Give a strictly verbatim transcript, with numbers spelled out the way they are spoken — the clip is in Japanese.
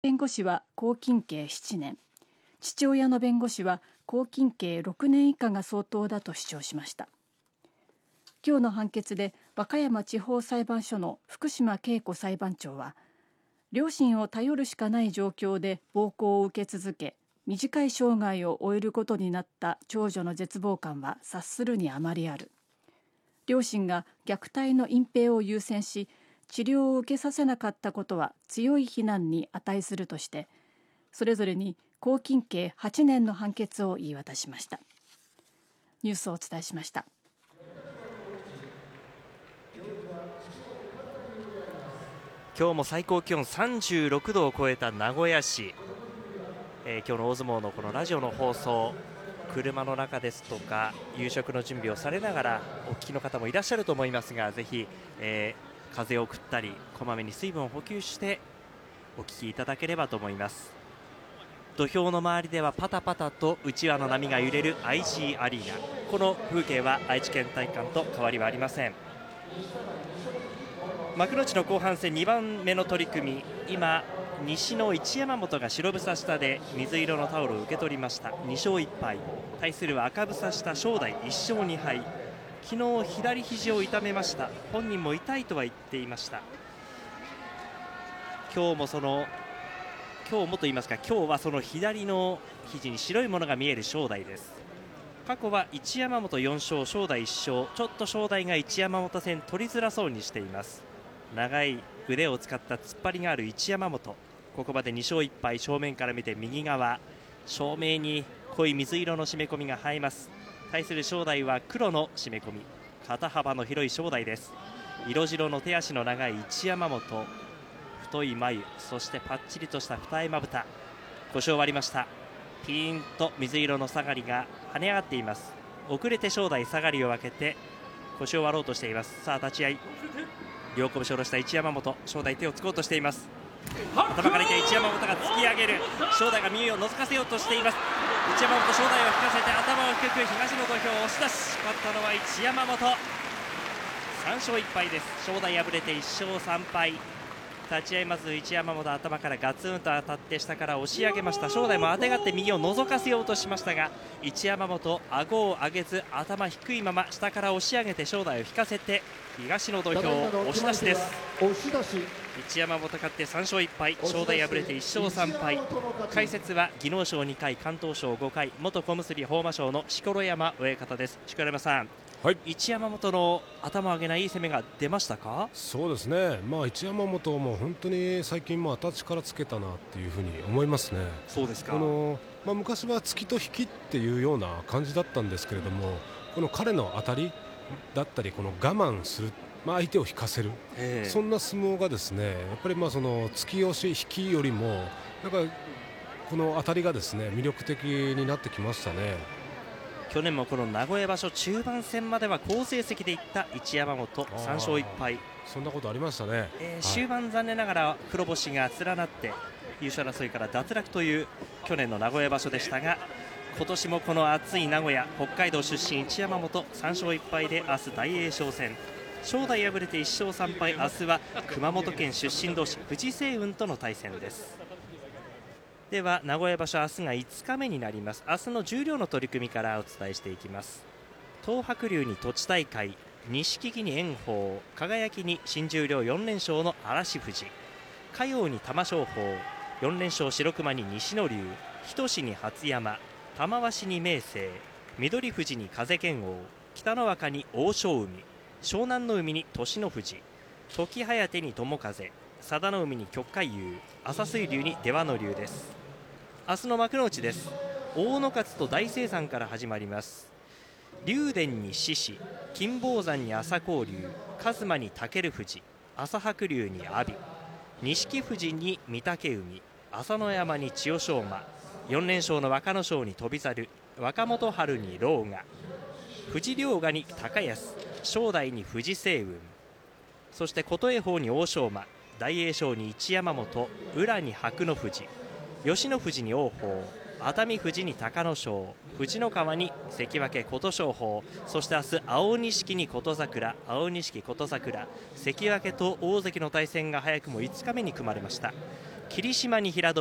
弁護士は拘禁刑ななねん、父親の弁護士は拘禁刑ろくねん以下が相当だと主張しました。今日の判決で和歌山地方裁判所の福島恵子裁判長は、両親を頼るしかない状況で暴行を受け続け、短い生涯を終えることになった長女の絶望感は察するにあまりある。両親が虐待の隠蔽を優先し、治療を受けさせなかったことは強い非難に値するとして、それぞれに拘禁刑はちねんの判決を言い渡しました。ニュースをお伝えしました。 今日も最高気温さんじゅうろくどを超えた名古屋市、えー、今日の大相撲のこのラジオの放送、車の中ですとか夕食の準備をされながらお聞きの方もいらっしゃると思いますが、ぜひ、えー、風を送ったりこまめに水分を補給してお聞きいただければと思います。土俵の周りではパタパタとうちわの波が揺れる アイジー アリーナ、この風景は愛知県体育館と変わりはありません。幕内の後半戦にばんめの取組、今西の一山本が白房下で水色のタオルを受け取りました。にしょういっぱい、対するは赤房下正代いっしょうにはい。昨日左肘を痛めました。本人も痛いとは言っていました。今日もその今日もと言いますか、今日はその左の肘に白いものが見える正代です。過去は一山本よんしょう正代いっしょう、ちょっと正代が一山本戦取りづらそうにしています。長い腕を使った突っ張りがある一山本、ここまでにしょういっぱい、正面から見て右側、正面に濃い水色の締め込みが映えます。対する正代は黒の締め込み、肩幅の広い正代です。色白の手足の長い一山本、太い眉、そしてパッチリとした二重まぶた、腰を割りました。ピーンと水色の下がりが跳ね上がっています。遅れて正代下がりを分けて腰を割ろうとしています。さあ立ち合い、両拳を下ろした一山本、正代手をつこうとしています。頭からいて一山本が突き上げる、正代が右を覗かせようとしています。一山本、正代を引かせて頭を低く東の土俵押し出し、勝ったのは一山本、さんしょういっぱいです。正代敗れていっしょうさんぱい。立ち合いまず一山本、頭からガツンと当たって下から押し上げました。正代もあてがって右を覗かせようとしましたが、一山本顎を上げず頭低いまま下から押し上げて正代を引かせて東の土俵押し出しです。一山本勝ってさんしょういっぱい、正代敗れていっしょうさんぱい。解説は技能賞にかい、敢闘賞ごかい、元小結豊真将の錣山親方です。錣山さん、はい、一山本の頭を上げないいい攻めが出ましたか？ そうですね、まあ、一山本も本当に最近も頭力つけたなっていうふうに思いますね。 そうですか。 この、まあ、昔は突きと引きっていうような感じだったんですけれども、この彼の当たりだったりこの我慢する、まあ、相手を引かせる、そんな相撲がですね、やっぱりまあその突き押し引きよりもなんかこの当たりがですね魅力的になってきましたね。 去年もこの名古屋場所中盤戦までは好成績でいった一山本、さんしょういっぱい。 そんなことありましたね、 えー、終盤残念ながら黒星が連なって優勝争いから脱落という去年の名古屋場所でしたが、今年もこの暑い名古屋、北海道出身一山本さんしょういっぱいで明日大栄翔戦、正代敗れていっしょうさんぱい、明日は熊本県出身同士藤青雲との対戦です。では名古屋場所、明日がいつかめになります。明日の十両の取り組みからお伝えしていきます。東白龍に栃大会、錦木に炎鵬、輝に新十両よんれんしょうの嵐富士、嘉陽に玉正鳳、よんれんしょう白熊に西の龍、日翔志に初山、玉鷲に明生、翠富士に風剣王、北の若に欧勝海、湘南の海に栃ノ富士、時疾に友風、佐田の海に旭海遊、朝水龍に出羽の龍です。明日の幕内です。大野勝と大青山から始まります。竜電に獅子、金峰山に朝紅龍、一馬に武富士、朝白龍に阿炎、錦富士に御嶽海、朝乃山に千代翔馬、よんれんしょうの若の将に翔猿、若元春に狼雅、藤良雅に高安、正代に藤青雲、そして琴恵峰に欧勝馬、大栄翔に一山本、宇良に白の富士、吉野富士に王鵬、熱海富士に隆の勝、藤の川に関脇琴勝峰、そして明日青錦に琴櫻、青錦琴櫻、関脇と大関の対戦が早くもいつかめに組まれました。 霧島に平戸